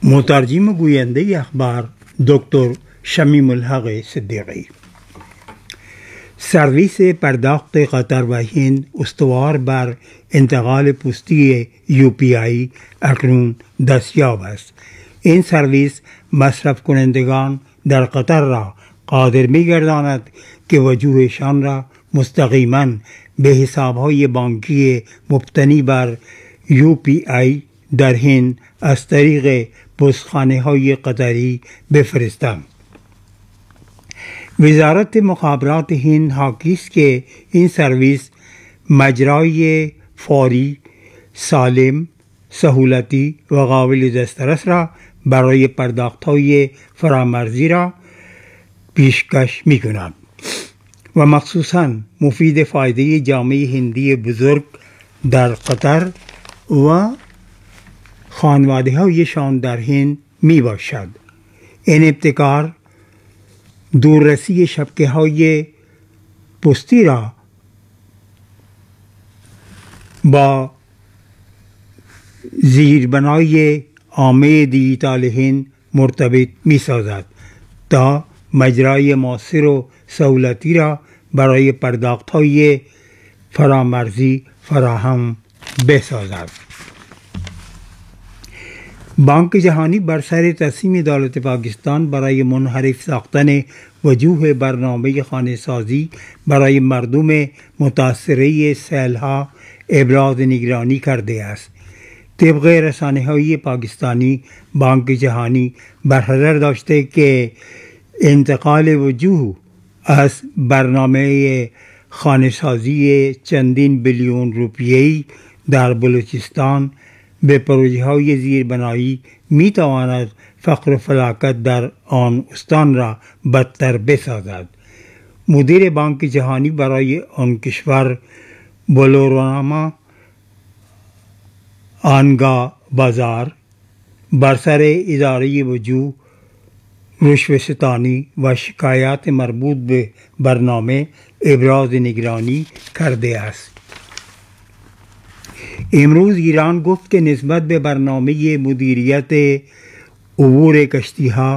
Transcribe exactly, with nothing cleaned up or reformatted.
مترجم و گوینده اخبار دکتر شمیم الحق صدیقی. سرویس پرداخت قطر و هند استوار بر انتقال پستی یو پی آی اکنون دستیاب است. این سرویس مصرف کنندگان در قطر را قادر می گرداند که وجوهشان را مستقیما به حسابهای بانکی مبتنی بر یو پی آی در هند از طریق پستخانه های قطری بفرستند. وزارت مخابرات هند حاکی است که این سرویس مجرای فوری، سالم، سهولتی و قابل دسترس را برای پرداخت‌های فرامرزی را پیشکش می‌کند و مخصوصاً مفید فایده جامعه هندی بزرگ در قطر و خانواده‌هایشان در هند می باشد. این ابتکار دوررسی شبکه‌های پستی را با زیربنای عامه دیجیتال هند مرتبط می سازد تا مجرای مؤثر و سهولتی را برای پرداخت‌های فرامرزی فراهم بسازد. بانک جهانی بر سر تصمیم دولت پاکستان برای منحرف ساختن وجوه برنامه خانه‌سازی برای مردم متاثره سیل‌ها ابراز نگرانی کرده است. طبق رسانه‌های پاکستانی، بانک جهانی برحضر داشته که انتقال وجوه از برنامه خانه‌سازی چندین بیلیون روپیه‌ای در بلوچستان به پروژه‌های زیربنایی می‌تواند فقر و فلاکت در آن استان را بدتر بسازد. مدیر بانک جهانی برای آن کشور بلورانما آنگا بازار بر سر اداره وجوه، رشوه‌ستانی و شکایات مربوط به برنامه ابراز نگرانی کرده است. امروز ایران گفت که نسبت به برنامه مدیریت عبور کشتی‌ها